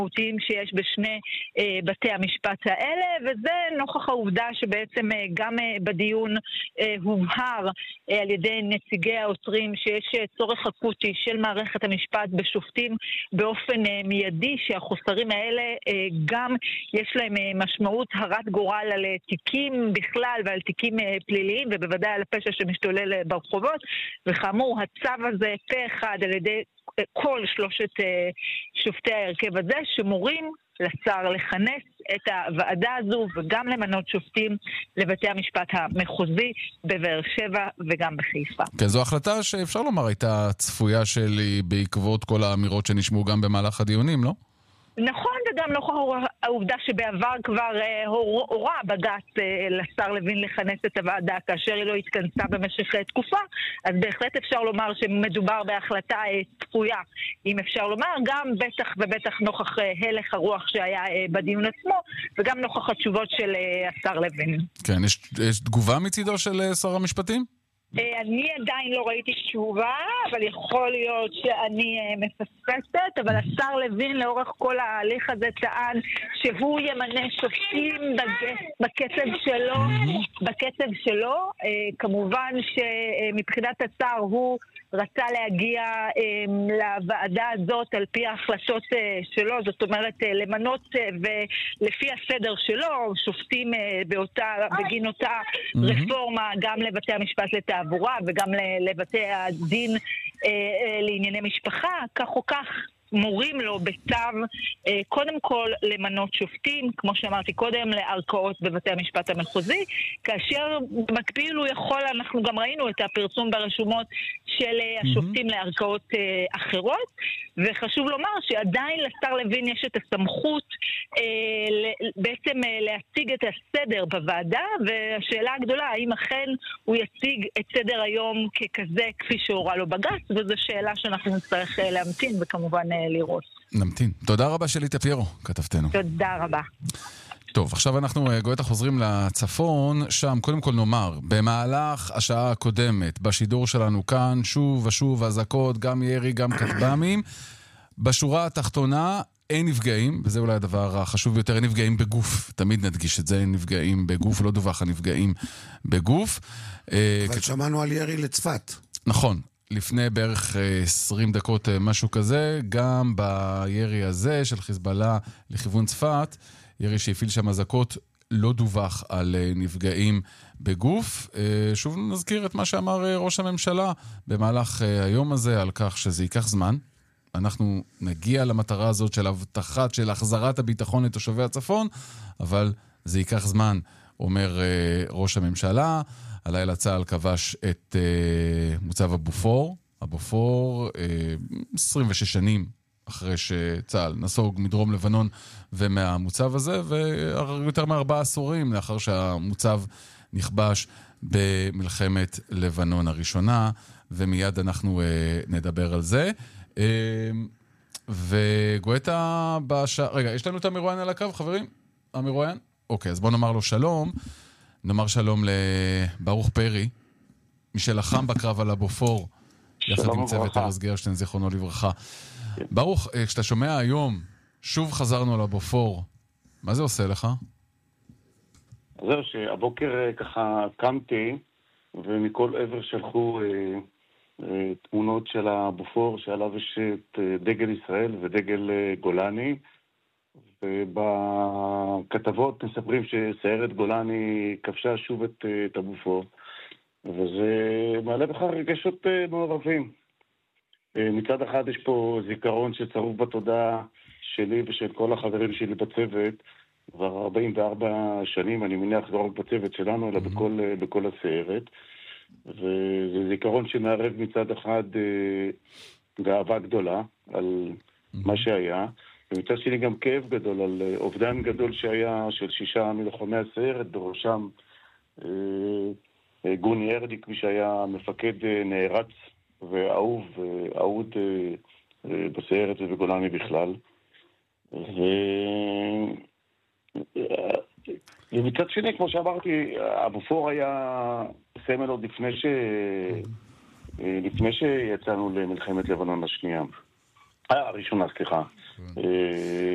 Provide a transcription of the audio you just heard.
משמעותיים שיש בשני בתי המשפט האלה, וזה נוכח העובדה שבעצם גם בדיון הובהר על ידי נציגי העותרים שיש צורך אקוטי של מערכת המשפט בשופטים באופן מיידי, שהחוסרים האלה גם יש להם משמעות הרת גורל על תיקים בכלל ועל תיקים פליליים, ובוודאי על הפשע שמשתולל ברחובות. וכאמור, הצו הזה פה אחד על ידי כל שלושת שופטי ההרכב הזה, שמורים לשר לכנס את הוועדה הזו וגם למנות שופטים לבתי המשפט המחוזי בבאר שבע וגם בחיפה. כן, זו החלטה שאפשר לומר הייתה צפויה שלי בעקבות כל האמירות שנשמעו גם במהלך הדיונים, לא? נכון, וגם נוכח העובדה שבעבר כבר הורה בג"ץ לשר לוין לכנס את הוועדה כאשר היא לא התכנסה במשך תקופה, אז בהחלט אפשר לומר שמדובר בהחלטה צפויה, אם אפשר לומר, גם בטח ובטח נוכח הלך הרוח שהיה בדיון עצמו, וגם נוכח התשובות של השר לוין. כן, יש תגובה מצידו של שר המשפטים? אני עדיין לא ראיתי תשובה, אבל יכול להיות שאני מפספסת, אבל השר לוין לאורך כל ההליך הזה טען שהוא ימנה שופטים בקצב שלו. כמובן שמבחינת השר הוא רצה להגיע לוועדה הזאת על פי ההחלטות שלו, זאת אומרת למנות ולפי הסדר שלו שופטים בגין אותה רפורמה גם לבתי המשפט לתעבורה וגם לבתי הדין לענייני משפחה, כך או כך מורים לו בצו קודם כל למנות שופטים, כמו שאמרתי קודם, לערכאות בבתי המשפט המחוזי, כאשר במקביל הוא יכול, אנחנו גם ראינו את הפרסום ברשומות של השופטים לערכאות אחרות, וחשוב לומר שעדיין לשר לוין יש את הסמכות בעצם להציג את הסדר בוועדה, והשאלה הגדולה, האם אכן הוא יציג את סדר היום ככזה כפי שהורה לו בג"ץ, וזו שאלה שאנחנו נצטרך להמתין וכמובן לראות. נמתין. תודה רבה שלי טפיירו, כתבתנו. תודה רבה. טוב, עכשיו אנחנו גואטה חוזרים לצפון, שם קודם כל נאמר, במהלך השעה הקודמת, בשידור שלנו כאן, שוב ושוב אזעקות, גם ירי, גם כטב"מים. בשורה התחתונה אין נפגעים, וזה אולי הדבר החשוב ביותר, אין נפגעים בגוף, תמיד נדגיש את זה, אין נפגעים בגוף, לא דווח הנפגעים בגוף. אבל שמענו על ירי לצפת. נכון. לפני בערך 20 דקות משהו כזה, גם בירי הזה של חיזבאללה לכיוון צפת, ירי שהפעיל שם אזעקות, לא דווח על נפגעים בגוף. שוב נזכיר את מה שאמר ראש הממשלה במהלך היום הזה, על כך שזה ייקח זמן. אנחנו נגיע למטרה הזאת של הבטחת, של החזרת הביטחון לתושבי הצפון, אבל זה ייקח זמן, אומר ראש הממשלה. הלילה צה"ל כבש את מוצב הבופור. הבופור 26 שנים אחרי שצה"ל נסוג מדרום לבנון ומהמוצב הזה, ויותר מ4 עשורים לאחר שהמוצב נכבש במלחמת לבנון הראשונה, ומיד אנחנו נדבר על זה. וגואטה רגע, יש לנו את המרואיין על הקו, חברים? המרואיין? אוקיי, אז בואו נאמר לו שלום. נאמר שלום לברוך פרי, מי שלחם בקרב על הבופור, יחד עם צוות ארז גרשטיין, זיכרונו לברכה. ברוך, כשאתה שומע היום, שוב חזרנו על הבופור, מה זה עושה לך? זהו, שהבוקר ככה קמתי, ומכל עבר שלחו תמונות של הבופור, שעליו יש את דגל ישראל ודגל גולני, ובכתבות מספרים שסיירת גולני כבשה שוב את הבופור, וזה מעלה בכך רגשות מעורבים. מצד אחד יש פה זיכרון שצרוף בתודעה שלי ושל כל החברים שלי בצוות, כבר 44 שנים, אני מניח לא רק בצוות שלנו, אלא בכל הסיירת, וזה זיכרון שמערב מצד אחד גאווה גדולה על מה שהיה, ומצד שני גם כאב גדול על אובדן גדול שהיה של 6 מלוחמי הסיירת, בראשם גוני הרדיק, מי שהיה מפקד נערץ ואהוב ואהוד בסיירת ובגולני בכלל. ומצד שני, כמו שאמרתי, הבופור היה סמל עוד לפני שיצאנו למלחמת לבנון השנייה. הראשונה, סליחה.